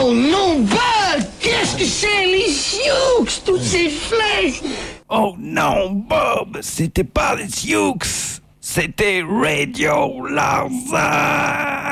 Oh non, Bob! Qu'est-ce que c'est, les Sioux, toutes ces flèches? Oh non, Bob, c'était pas les Sioux, c'était Radio Larza.